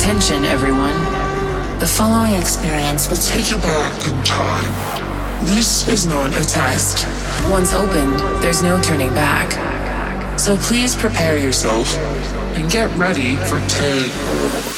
Attention, everyone. The following experience will take you back in time. This is not a test. Once opened, there's no turning back. So please prepare yourself and get ready for 10,